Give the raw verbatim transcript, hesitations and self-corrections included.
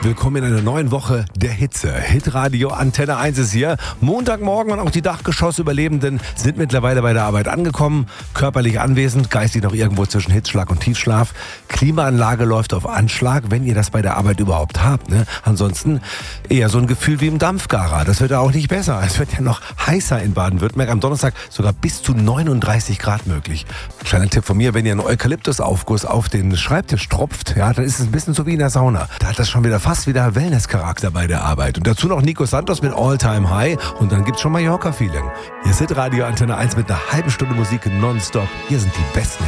Willkommen in einer neuen Woche der Hitze. Hitradio Antenne eins ist hier. Montagmorgen und auch die Dachgeschossüberlebenden sind mittlerweile bei der Arbeit angekommen. Körperlich anwesend, geistig noch irgendwo zwischen Hitzschlag und Tiefschlaf. Klimaanlage läuft auf Anschlag, wenn ihr das bei der Arbeit überhaupt habt. Ne? Ansonsten eher so ein Gefühl wie im Dampfgarer. Das wird ja auch nicht besser. Es wird ja noch heißer in Baden-Württemberg. Am Donnerstag sogar bis zu neununddreißig Grad möglich. Kleiner Tipp von mir, wenn ihr einen Eukalyptusaufguss auf den Schreibtisch tropft, ja, dann ist es ein bisschen so wie in der Sauna. Da hat das schon wieder fast wieder Wellness-Charakter bei der Arbeit. Und dazu noch Nico Santos mit All-Time High und dann gibt's schon Mallorca-Feeling. Hier ist Hitradio Antenne eins mit einer halben Stunde Musik nonstop. Hier sind die besten